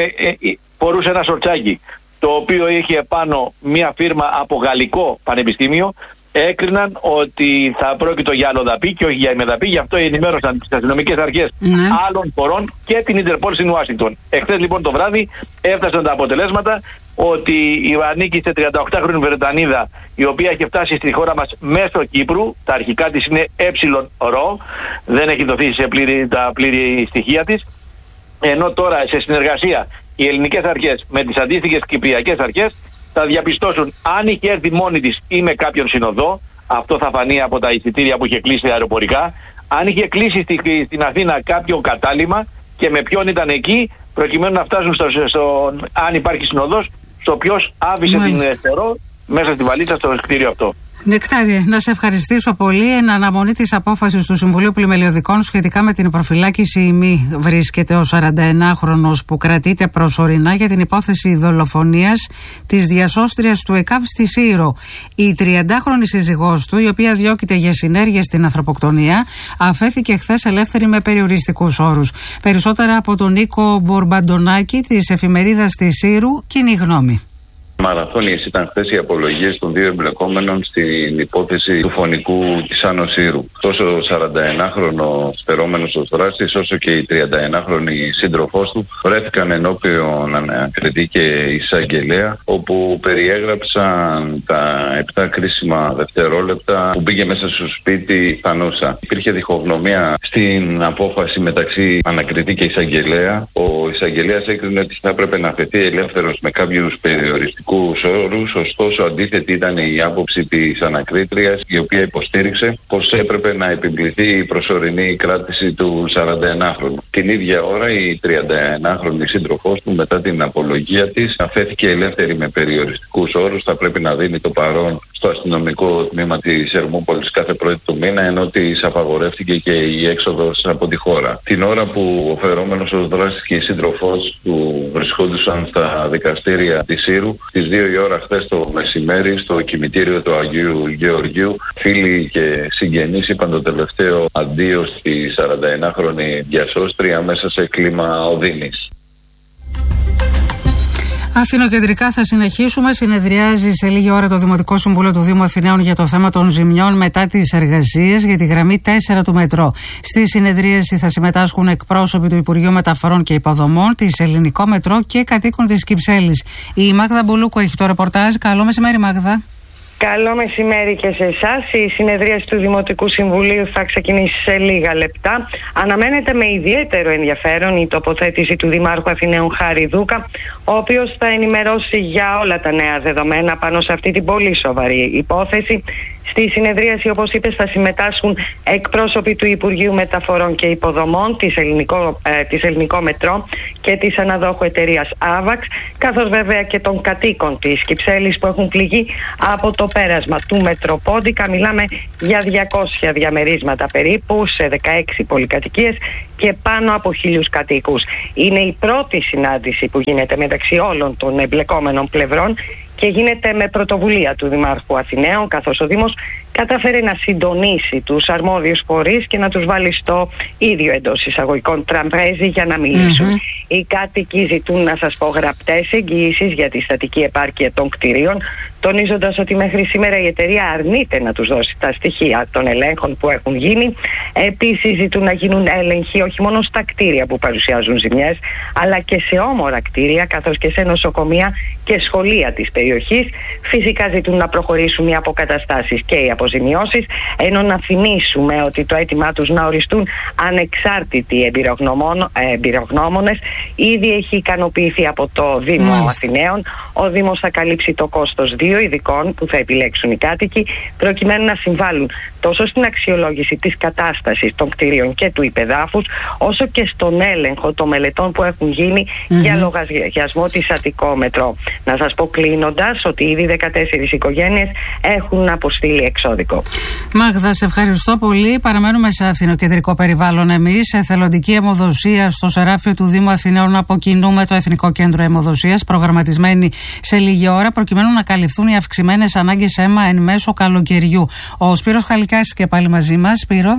φορούσε ένα σορτσάκι το οποίο είχε πάνω μια φίρμα από γαλλικό πανεπιστήμιο, έκριναν ότι θα πρόκειτο για αλλοδαπή και όχι για ημεδαπή. Γι' αυτό ενημέρωσαν τις αστυνομικές αρχές ναι. άλλων χωρών και την Ιντερπολ στην Ουάσιγκτον. Εχθές λοιπόν το βράδυ έφτασαν τα αποτελέσματα ότι η ανήκει σε τριανταοκτάχρονη Βρετανίδα, η οποία έχει φτάσει στη χώρα μας μέσω Κύπρου. Τα αρχικά της είναι ΕΡΟ, δεν έχει δοθεί σε πλήρη, τα πλήρη στοιχεία της. Ενώ τώρα σε συνεργασία οι ελληνικές αρχές με τις αντίστοιχες κυπριακές αρχές θα διαπιστώσουν αν είχε έρθει μόνη της ή με κάποιον συνοδό. Αυτό θα φανεί από τα εισιτήρια που είχε κλείσει αεροπορικά. Αν είχε κλείσει στη, στην Αθήνα κάποιο κατάλημα και με ποιον ήταν εκεί, προκειμένου να φτάσουν στο, στο, αν υπάρχει συνοδός, στο ποιος άφησε Μάλιστα. την στερό μέσα στη βαλίτσα στο κτίριο αυτό. Νεκτάρια, να σε ευχαριστήσω πολύ. Εν αναμονή της απόφασης του Συμβουλίου Πλημελιωδικών σχετικά με την προφυλάκηση ή μη, βρίσκεται ο σαρανταενάχρονος που κρατείται προσωρινά για την υπόθεση δολοφονίας της διασώστριας του ΕΚΑΒ στη Σύρο. Η τριαντάχρονη σύζυγός του, η οποία διώκεται για συνέργεια στην ανθρωποκτονία, αφέθηκε χθες ελεύθερη με περιοριστικούς όρους. Περισσότερα από τον Νίκο Μπορμπαντονάκη της εφημερίδας της Σύρου, κοινή γνώμη. Μαραθώνιες ήταν χθες οι απολογίες των δύο εμπλεκόμενων στην υπόθεση του φωνικού της Άνω Σύρου. Τόσο ο σαρανταενάχρονος φερόμενος ως δράστης, όσο και η τριανταενάχρονη σύντροφός του βρέθηκαν ενώπιον ανακριτή και εισαγγελέα, όπου περιέγραψαν τα επτά κρίσιμα δευτερόλεπτα που μπήκε μέσα στο σπίτι Θανούσα. Υπήρχε διχογνωμία στην απόφαση μεταξύ ανακριτή και εισαγγελέα. Ο εισαγγελέας έκρινε ότι θα έπρεπε να αφαιθεί ελεύθερος με κάποιους περιοριστικούς όρους, ωστόσο αντίθετη ήταν η άποψη της ανακρίτριας, η οποία υποστήριξε πως έπρεπε να επιβληθεί η προσωρινή κράτηση του σαρανταενάχρονου. Την ίδια ώρα η τριανταενάχρονη σύντροφός του, μετά την απολογία της, αφέθηκε ελεύθερη με περιοριστικούς όρους. Θα πρέπει να δίνει το παρόν στο αστυνομικό τμήμα της Ερμούπολης κάθε πρώτη του μήνα, ενώ της απαγορεύτηκε και η έξοδος από τη χώρα. Την ώρα που ο φερόμενος ως δράστης και η σύντροφός του βρισκόντουσαν στα δικαστήρια της Σύρου, στις δύο η ώρα χθες το μεσημέρι, στο κημητήριο του Αγίου Γεωργίου, φίλοι και συγγενείς είπαν το τελευταίο αντίο στη σαρανταενάχρονη διασώστρια μέσα σε κλίμα οδύνης. Αθηνοκεντρικά θα συνεχίσουμε. Συνεδριάζει σε λίγη ώρα το Δημοτικό Συμβούλιο του Δήμου Αθηναίων για το θέμα των ζημιών μετά τις εργασίες για τη γραμμή τέσσερα του μετρό. Στη συνεδρίαση θα συμμετάσχουν εκπρόσωποι του Υπουργείου Μεταφορών και Υποδομών, της Ελληνικό Μετρό και κατοίκων της Κυψέλης. Η Μάγδα Μπουλούκου έχει το ρεπορτάζ. Καλό μεσημέρι, Μάγδα. Καλό μεσημέρι και σε εσάς. Η συνεδρίαση του Δημοτικού Συμβουλίου θα ξεκινήσει σε λίγα λεπτά. Αναμένεται με ιδιαίτερο ενδιαφέρον η τοποθέτηση του Δημάρχου Αθηναίων Χάρη Δούκα, ο οποίος θα ενημερώσει για όλα τα νέα δεδομένα πάνω σε αυτή την πολύ σοβαρή υπόθεση. Στη συνεδρίαση, όπως είπες, θα συμμετάσχουν εκπρόσωποι του Υπουργείου Μεταφορών και Υποδομών, της Ελληνικό, ε, της Ελληνικό Μετρό και της αναδόχου εταιρείας Άβαξ, καθώς βέβαια και των κατοίκων της Κυψέλης που έχουν πληγεί από το πέρασμα του Μετροπόντικα. Μιλάμε για διακόσια διαμερίσματα περίπου σε δεκαέξι πολυκατοικίες και πάνω από χίλιους κατοίκους. Είναι η πρώτη συνάντηση που γίνεται μεταξύ όλων των εμπλεκόμενων πλευρών και γίνεται με πρωτοβουλία του Δημάρχου Αθηναίων, καθώς ο Δήμος κατάφερε να συντονίσει τους αρμόδιους φορείς και να τους βάλει στο ίδιο εντός εισαγωγικών τραπέζι για να μιλήσουν. Mm-hmm. Οι κάτοικοι ζητούν, να σας πω, γραπτές εγγυήσεις για τη στατική επάρκεια των κτηρίων, τονίζοντας ότι μέχρι σήμερα η εταιρεία αρνείται να τους δώσει τα στοιχεία των ελέγχων που έχουν γίνει. Επίσης ζητούν να γίνουν έλεγχοι όχι μόνο στα κτίρια που παρουσιάζουν ζημιές, αλλά και σε όμορα κτίρια, καθώς και σε νοσοκομεία και σχολεία της περιοχής. Φυσικά ζητούν να προχωρήσουν οι αποκαταστάσεις και οι αποζημιώσεις, ενώ να θυμίσουμε ότι το αίτημά τους να οριστούν ανεξάρτητοι εμπειρογνώμονες ήδη έχει ικανοποιηθεί από το Δήμο mm. Αθηναίων. Ο Δήμος θα καλύψει το κόστος δύο ειδικών που θα επιλέξουν οι κάτοικοι, προκειμένου να συμβάλλουν τόσο στην αξιολόγηση της κατάστασης των κτηρίων και του υπεδάφους, όσο και στον έλεγχο των μελετών που έχουν γίνει mm-hmm. για λογαριασμό της Αττικό Μετρό. Να σας πω κλείνοντας ότι ήδη δεκατέσσερις οικογένειες έχουν αποστείλει εξώδικο. Μάγδα, σε ευχαριστώ πολύ. Παραμένουμε σε αθηνοκεντρικό περιβάλλον εμείς. Εθελοντική αιμοδοσία στο Σεράφιο του Δήμου Αθηναίων από κοινού με το Εθνικό Κέντρο Αιμοδοσίας, προγραμματισμένη σε λίγη ώρα, προκειμένου να καλυφθούν οι αυξημένες ανάγκες αίμα εν μέσω καλοκαιριού. Ο Σπύρος Χαλικάς και πάλι μαζί μας. Σπύρο.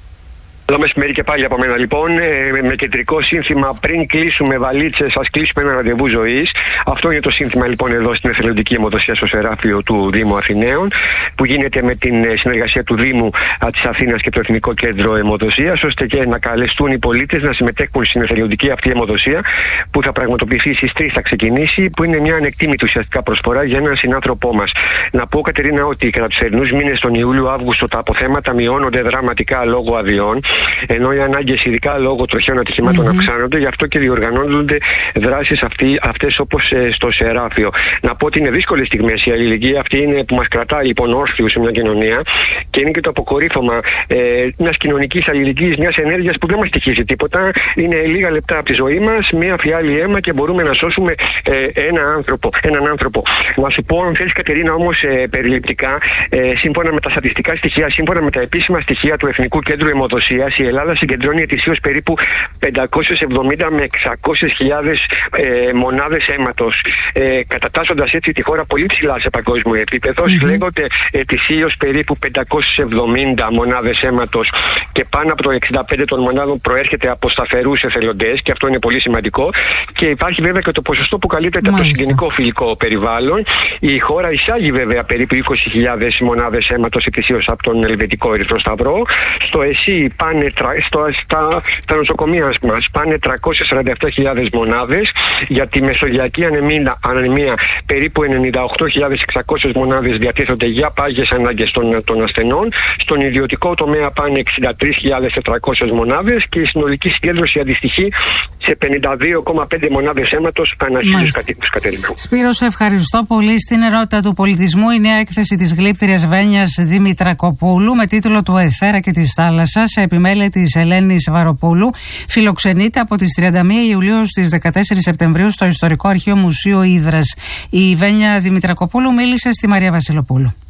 Καλό μεσημέρι και πάλι από μένα λοιπόν. Ε, με κεντρικό σύνθημα πριν κλείσουμε βαλίτσες, ας κλείσουμε ένα ραντεβού ζωής. Αυτό είναι το σύνθημα λοιπόν εδώ στην εθελοντική αιμοδοσία στο Σεράφιο του Δήμου Αθηναίων, που γίνεται με την συνεργασία του Δήμου της Αθήνας και το Εθνικό Κέντρο Αιμοδοσίας, ώστε και να καλεστούν οι πολίτες να συμμετέχουν στην εθελοντική αυτή αιμοδοσία, που θα πραγματοποιηθεί στις τρεις θα ξεκινήσει, που είναι μια ανεκτήμητη ουσιαστικά προσφορά για έναν συνάνθρωπό μας. Να πω, Κατερίνα, ότι κατά τους ερνούς μήνες, τον Ιούλιο-Αύγουστο, τα αποθέματα μειώνονται δραματικά λόγω αδειών, ενώ οι ανάγκες, ειδικά λόγω τροχαίων ατυχημάτων, mm-hmm. αυξάνονται. Γι' αυτό και διοργανώνονται δράσεις αυτές όπως ε, στο Σεράφιο. Να πω ότι είναι δύσκολες στιγμές. Η αλληλεγγύη αυτή είναι που μας κρατάει λοιπόν όρθιους σε μια κοινωνία, και είναι και το αποκορύφωμα ε, μιας κοινωνικής αλληλεγγύης, μιας ενέργειας που δεν μας στοιχίζει τίποτα. Είναι λίγα λεπτά από τη ζωή μας, μία φιάλη αίμα και μπορούμε να σώσουμε ε, ένα άνθρωπο, έναν άνθρωπο. Να σου πω, αν θέλεις, Κατερίνα, όμως ε, περιληπτικά, ε, σύμφωνα με τα στατιστικά στοιχεία, σύμφωνα με τα επίσημα στοιχεία του Εθνικού Κέντρου Αιμοδοσίας, η Ελλάδα συγκεντρώνει ετησίως περίπου πεντακόσιες εβδομήντα με εξακόσιες χιλιάδες ε, μονάδες αίματος, ε, κατατάσσοντας έτσι τη χώρα πολύ ψηλά σε παγκόσμιο επίπεδο. Mm-hmm. Συλλέγονται ετησίως περίπου πεντακόσιες εβδομήντα μονάδες αίματος, και πάνω από το εξήντα πέντε των μονάδων προέρχεται από σταθερούς εθελοντές, και αυτό είναι πολύ σημαντικό. Και υπάρχει βέβαια και το ποσοστό που καλύπτεται από το συγγενικό φιλικό περιβάλλον. Η χώρα εισάγει βέβαια περίπου είκοσι χιλιάδες μονάδες αίματος ετησίως από τον Ελβετικό Ερυθρό Σταυρό. Στο ΕΣΥ πάνε στο, στα, στα νοσοκομεία μας πάνε τριακόσιες σαράντα επτά χιλιάδες μονάδες. Για τη μεσογειακή ανεμία, ανεμία περίπου ενενήντα οκτώ χιλιάδες εξακόσιες μονάδες διατίθενται για πάγιες ανάγκες των, των ασθενών. Στον ιδιωτικό τομέα πάνε εξήντα τρεις χιλιάδες τετρακόσιες μονάδες, και η συνολική συγκέντρωση αντιστοιχεί σε πενήντα δύο κόμμα πέντε μονάδες αίματος ανά χίλιους κατοίκους. Σπύρο, σε ευχαριστώ πολύ. Στην ερώτητα του πολιτισμού, η νέα έκθεση της γλύπτριας Βένιας Δημητρακοπούλου με τίτλο «Του Αιθέρα και της Θάλασσας», σε επιμέλεια της Ελένης Βαροπούλου, φιλοξενείται από τις τριάντα μία Ιουλίου στις δεκατέσσερις Σεπτεμβρίου στο Ιστορικό Αρχείο Μουσείο Ύδρας. Η Βένια Δημητρακοπούλου μίλησε στη Μαρία Βασιλοπούλου.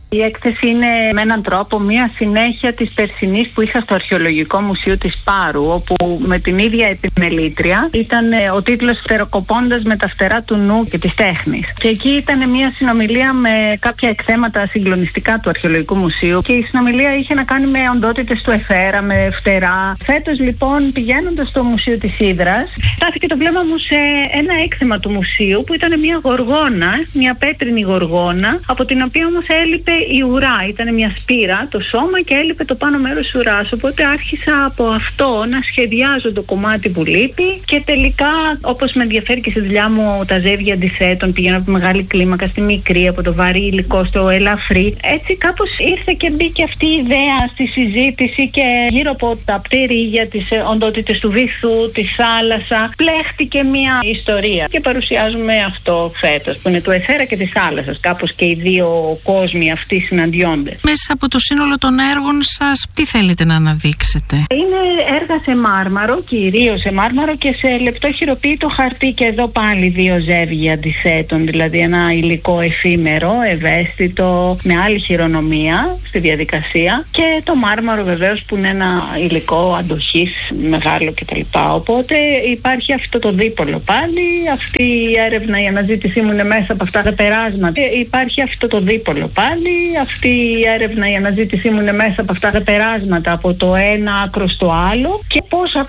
Η έκθεση είναι με έναν τρόπο μια συνέχεια της περσινής που είχα στο Αρχαιολογικό Μουσείο της Πάρου, όπου με την ίδια επιμελήτρια ήταν ο τίτλος «Φτεροκοπώντας με τα φτερά του νου και της τέχνης». Και εκεί ήταν μια συνομιλία με κάποια εκθέματα συγκλονιστικά του Αρχαιολογικού Μουσείου και η συνομιλία είχε να κάνει με οντότητες του αιθέρα, με φτερά. Φέτος λοιπόν, πηγαίνοντας στο Μουσείο της Ύδρας, στάθηκε το βλέμμα μου σε ένα έκθεμα του μουσείου που ήταν μια γοργόνα, μια πέτρινη γοργόνα, από την οποία όμως έλειπε η ουρά. Ήταν μια σπήρα το σώμα και έλειπε το πάνω μέρος της ουράς. Οπότε άρχισα από αυτό να σχεδιάζω το κομμάτι που λείπει και τελικά, όπως με ενδιαφέρει και στη δουλειά μου τα ζεύγια αντιθέτων, πηγαίνω από τη μεγάλη κλίμακα στη μικρή, από το βαρύ υλικό στο ελαφρύ. Έτσι κάπως ήρθε και μπήκε αυτή η ιδέα στη συζήτηση και γύρω από τα πτήρια, τις οντότητες του βυθού, τη θάλασσα, πλέχτηκε μια ιστορία και παρουσιάζουμε αυτό φέτος, που είναι του αιθέρα και της θάλασσας. Κάπως και οι δύο κόσμοι αυτοί συναντιόνται. Μέσα από το σύνολο των έργων σας, τι θέλετε να αναδείξετε? Είναι έργα σε μάρμαρο, κυρίως σε μάρμαρο και σε λεπτό χειροποίητο χαρτί, και εδώ πάλι δύο ζεύγια αντιθέτων, δηλαδή ένα υλικό εφήμερο, ευαίσθητο, με άλλη χειρονομία στη διαδικασία, και το μάρμαρο βεβαίως που είναι ένα υλικό αντοχής μεγάλο κτλ. Οπότε υπάρχει αυτό το δίπολο πάλι, αυτή η έρευνα, η αναζήτησή μου είναι μέσα από αυτά τα περάσματα. Υπάρχει αυτό το δίπολο πάλι, αυτή η έρευνα, η αναζήτησή μου είναι μέσα από αυτά τα περάσματα, από το ένα άκρο στο άλλο, και πώς